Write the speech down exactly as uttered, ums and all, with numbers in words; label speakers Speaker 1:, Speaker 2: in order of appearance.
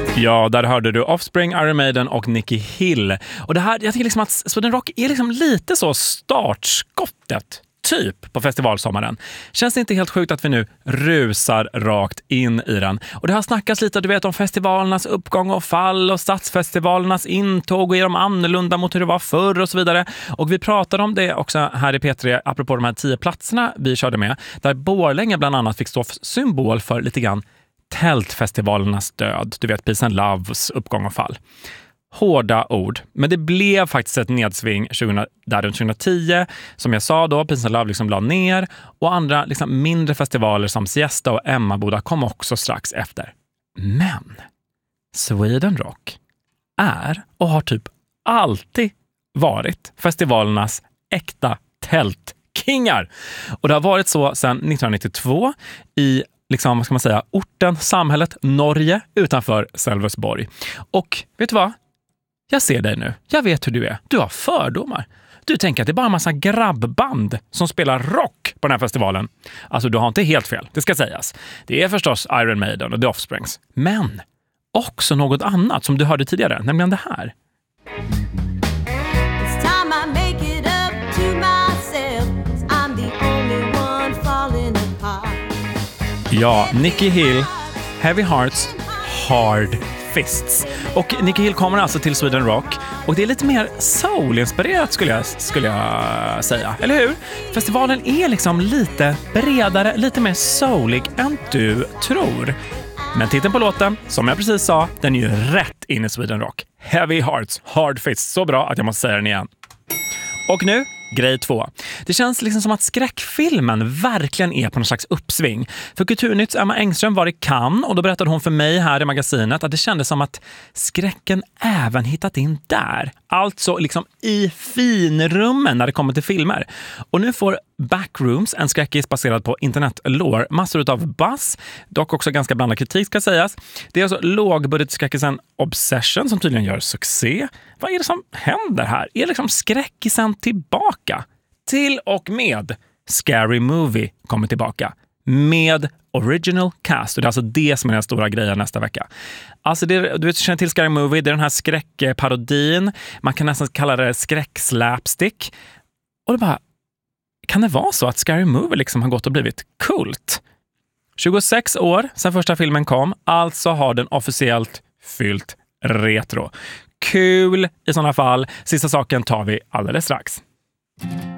Speaker 1: Ja, där hörde du Offspring, Iron Maiden och Nicky Hill. Och det här, jag tycker liksom att Sweden Rock är liksom lite så startskottet typ på festivalsommaren. Känns det inte helt sjukt att vi nu rusar rakt in i den? Och det har snackats lite, du vet, om festivalernas uppgång och fall och stadsfestivalernas intåg och är de annorlunda mot hur det var förr och så vidare. Och vi pratade om det också här i P tre apropå de här tio platserna vi körde med, där Borlänge bland annat fick stå symbol för lite grann tältfestivalernas död. Du vet, Peace and Loves uppgång och fall. Hårda ord. Men det blev faktiskt ett nedsving tjugo, där runt tjugohundratio. Som jag sa då, Peace and Love liksom la ner. Och andra liksom mindre festivaler som Siesta och Emmaboda kom också strax efter. Men Sweden Rock är och har typ alltid varit festivalernas äkta tältkingar. Och det har varit så sedan nittonhundranittiotvå i liksom, vad ska man säga, orten, samhället, Norge utanför Sölvesborg. Och vet du vad? Jag ser dig nu. Jag vet hur du är. Du har fördomar. Du tänker att det är bara en massa grabbband som spelar rock på den här festivalen. Alltså, du har inte helt fel. Det ska sägas. Det är förstås Iron Maiden och The Offsprings. Men också något annat som du hörde tidigare, nämligen det här. Ja, Nicky Hill, Heavy Hearts, Hard Fists. Och Nicky Hill kommer alltså till Sweden Rock. Och det är lite mer soul-inspirerat skulle jag, skulle jag säga. Eller hur? Festivalen är liksom lite bredare, lite mer soulig än du tror. Men titeln på låten, som jag precis sa, den är ju rätt in i Sweden Rock. Heavy Hearts, Hard Fists. Så bra att jag måste säga den igen. Och nu, grej två. Det känns liksom som att skräckfilmen verkligen är på någon slags uppsving. För Kulturnytts Emma Engström var i Cannes och då berättade hon för mig här i magasinet att det kändes som att skräcken även hittat in där. Alltså liksom i finrummen när det kommer till filmer. Och nu får Backrooms, en skräckis baserad på internetlore, massor av buzz, dock också ganska blandad kritik ska sägas. Det är alltså lågbudgetskräckisen Obsession som tydligen gör succé. Vad är det som händer här? Är liksom skräckisen tillbaka? Till och med Scary Movie kommer tillbaka med original cast. Och det är alltså det som är den stora grejen nästa vecka. Alltså det, du vet, känner till Scary Movie, det är den här skräckparodin. Man kan nästan kalla det skräckslapstick. Och det bara, kan det vara så att Scary Movie liksom har gått och blivit kult? tjugosex år sedan första filmen kom, alltså har den officiellt fyllt retro. Kul i sådana fall. Sista saken tar vi alldeles strax.